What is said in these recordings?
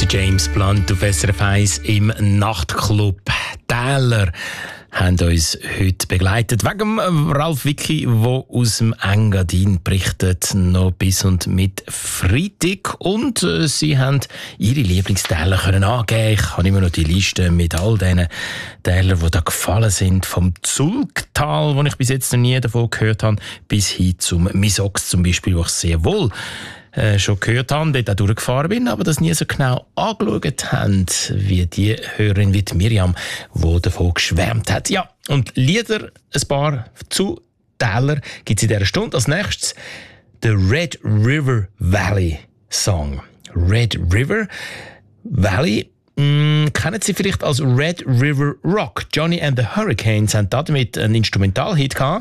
James Blunt auf SRF 1 im Nachtclub. Täler haben uns heute begleitet. Wegen Ralf Wicki, der aus dem Engadin berichtet, noch bis und mit Freitag. Und sie haben ihre Lieblingstäler können angeben. Ich habe immer noch die Liste mit all diesen Tälern, die da gefallen sind. Vom Zulgtal, wo ich bis jetzt noch nie davon gehört habe, bis hin zum Misox zum Beispiel, wo ich sehr wohl schon gehört habe, dort auch durchgefahren bin, aber das nie so genau angeschaut haben, wie die Hörerin, wie die Miriam, die davon geschwärmt hat. Ja, und Lieder, ein paar zu Täler gibt es in dieser Stunde. Als nächstes der Red River Valley Song. Red River Valley kennen Sie vielleicht als Red River Rock. Johnny and the Hurricanes haben damit einen Instrumentalhit gehabt.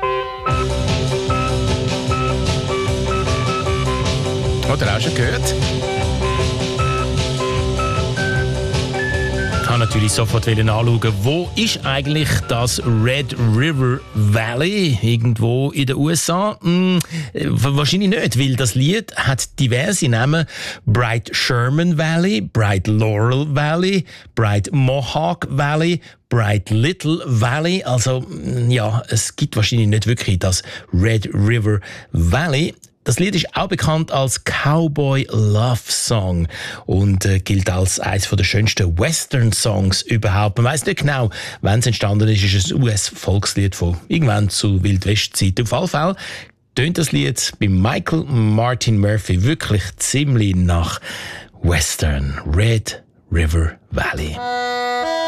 Oder auch schon gehört? Ich wollte natürlich sofort anschauen, wo ist eigentlich das Red River Valley? Irgendwo in den USA? Wahrscheinlich nicht, weil das Lied hat diverse Namen. Bright Sherman Valley, Bright Laurel Valley, Bright Mohawk Valley, Bright Little Valley. Also ja, es gibt wahrscheinlich nicht wirklich das Red River Valley. Das Lied ist auch bekannt als Cowboy Love Song und gilt als eines der schönsten Western-Songs überhaupt. Man weiss nicht genau, wann es entstanden ist. Es ist ein US-Volkslied von irgendwann zu Wildwestzeit. Auf jeden Fall tönt das Lied bei Michael Martin Murphey wirklich ziemlich nach Western. Red River Valley.